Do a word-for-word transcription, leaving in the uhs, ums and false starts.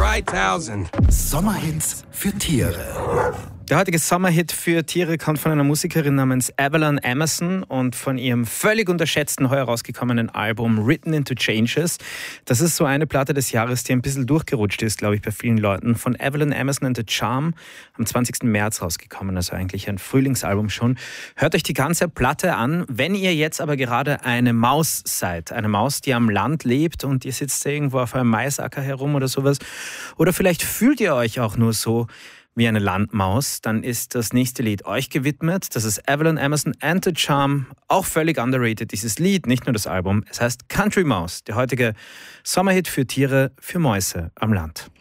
right thousand. Sommerhits für Tiere. Der heutige Sommerhit für Tiere kommt von einer Musikerin namens Evelyn Emerson und von ihrem völlig unterschätzten, heuer rausgekommenen Album Written into Changes. Das ist so eine Platte des Jahres, die ein bisschen durchgerutscht ist, glaube ich, bei vielen Leuten. Von Evelyn Emerson and the Charm, am zwanzigsten März rausgekommen, also eigentlich ein Frühlingsalbum schon. Hört euch die ganze Platte an. Wenn ihr jetzt aber gerade eine Maus seid, eine Maus, die am Land lebt und ihr sitzt irgendwo auf einem Maisacker herum oder sowas, oder vielleicht fühlt ihr euch auch nur so wie eine Landmaus, dann ist das nächste Lied euch gewidmet. Das ist Evelyn Emerson and the Charm. Auch völlig underrated, dieses Lied, nicht nur das Album. Es heißt Country Mouse, der heutige Sommerhit für Tiere, für Mäuse am Land.